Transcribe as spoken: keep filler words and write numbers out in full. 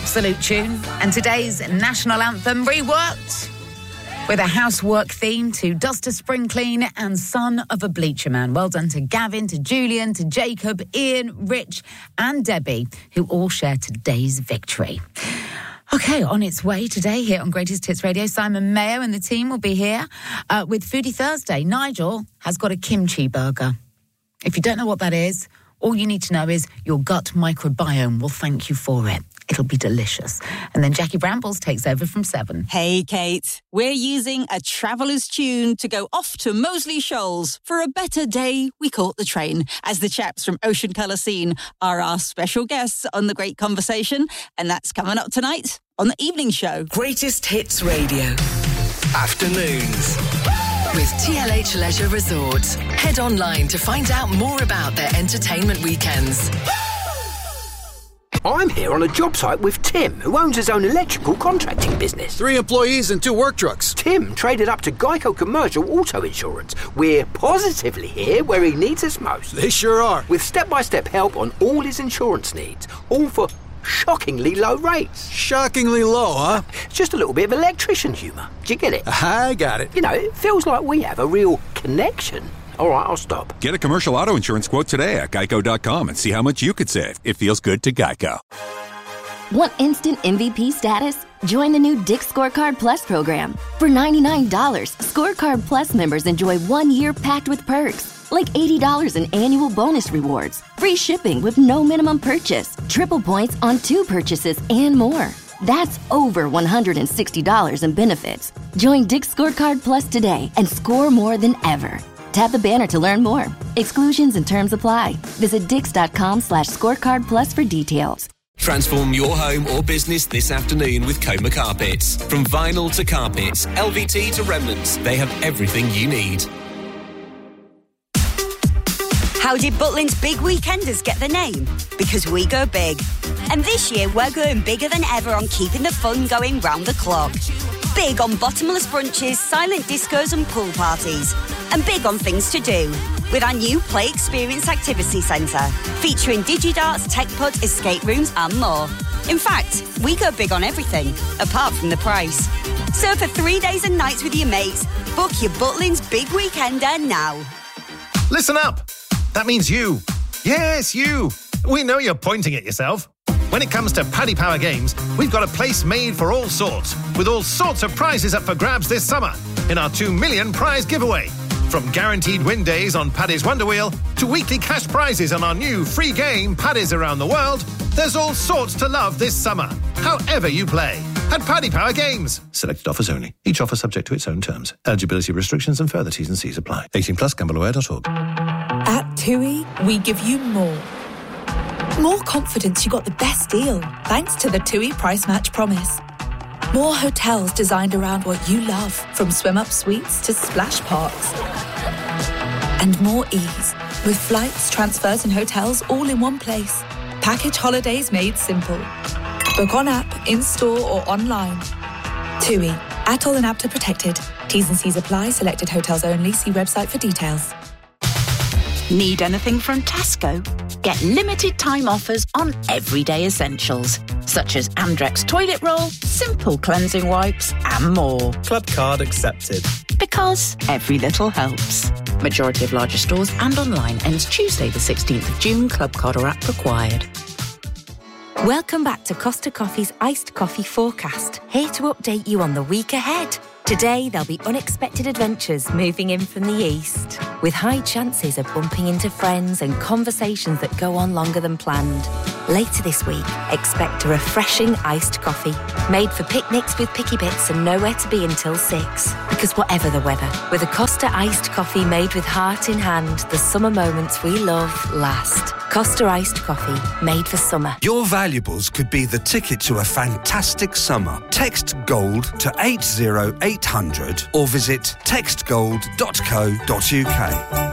absolute tune. And today's national anthem reworked with a housework theme to Duster Spring Clean and Son of a Bleacher Man. Well done to Gavin, to Julian, to Jacob, Ian, Rich and Debbie, who all share today's victory. OK, on its way today here on Greatest Hits Radio, Simon Mayo and the team will be here uh, with Foodie Thursday. Nigel has got a kimchi burger. If you don't know what that is, all you need to know is your gut microbiome will thank you for it. It'll be delicious. And then Jackie Brambles takes over from seven. Hey, Kate. We're using a traveller's tune to go off to Moseley Shoals for a better day. We caught the train, as the chaps from Ocean Colour Scene are our special guests on The Great Conversation. And that's coming up tonight on the evening show. Greatest Hits Radio. Afternoons. With T L H Leisure Resorts. Head online to find out more about their entertainment weekends. I'm here on a job site with Tim, who owns his own electrical contracting business. Three employees and two work trucks. Tim traded up to Geico Commercial Auto Insurance. We're positively here where he needs us most. They sure are. With step-by-step help on all his insurance needs, all for shockingly low rates. Shockingly low, huh? Just a little bit of electrician humour. Do you get it? I got it. You know, it feels like we have a real connection. All right, I'll stop. Get a commercial auto insurance quote today at geico dot com and see how much you could save. It feels good to Geico. Want instant M V P status? Join the new Dick's Scorecard Plus program. For ninety-nine dollars, Scorecard Plus members enjoy one year packed with perks, like eighty dollars in annual bonus rewards, free shipping with no minimum purchase, triple points on two purchases, and more. That's over one hundred sixty dollars in benefits. Join Dick's Scorecard Plus today and score more than ever. Tap the banner to learn more. Exclusions and terms apply. Visit dix.com slash scorecard plus for details. Transform your home or business this afternoon with Coma Carpets. From vinyl to carpets, L V T to remnants, they have everything you need. How did Butlins Big Weekenders get the name? Because we go big. And this year we're going bigger than ever on keeping the fun going round the clock. Big on bottomless brunches, silent discos and pool parties. And big on things to do. With our new Play Experience Activity Centre, featuring DigiDarts, TechPod, escape rooms and more. In fact, we go big on everything, apart from the price. So for three days and nights with your mates, book your Butlins Big Weekender now. Listen up! That means you. Yes, you. We know you're pointing at yourself. When it comes to Paddy Power Games, we've got a place made for all sorts, with all sorts of prizes up for grabs this summer in our two million prize giveaway. From guaranteed win days on Paddy's Wonder Wheel to weekly cash prizes on our new free game, Paddy's Around the World, there's all sorts to love this summer, however you play. At Paddy Power Games. Selected offers only. Each offer subject to its own terms. Eligibility restrictions and further T's and C's apply. eighteen plus, gamble aware dot org. At TUI, we give you more. More confidence you got the best deal, thanks to the TUI Price Match Promise. More hotels designed around what you love, from swim-up suites to splash parks. And more ease, with flights, transfers and hotels all in one place. Package holidays made simple. Book on app, in-store or online. TUI, Atoll and Apta protected. T's and C's apply, selected hotels only. See website for details. Need anything from Tesco? Get limited time offers on everyday essentials, such as Andrex toilet roll, simple cleansing wipes, and more. Club card accepted. Because every little helps. Majority of larger stores and online ends Tuesday the sixteenth of June. Club card or app required. Welcome back to Costa Coffee's Iced Coffee Forecast, here to update you on the week ahead. Today, there'll be unexpected adventures moving in from the east, with high chances of bumping into friends and conversations that go on longer than planned. Later this week, expect a refreshing iced coffee, made for picnics with picky bits and nowhere to be until six. Because whatever the weather, with a Costa iced coffee made with heart in hand, the summer moments we love last. Costa iced coffee, made for summer. Your valuables could be the ticket to a fantastic summer. Text GOLD to eight zero eight hundred or visit text gold dot co dot uk.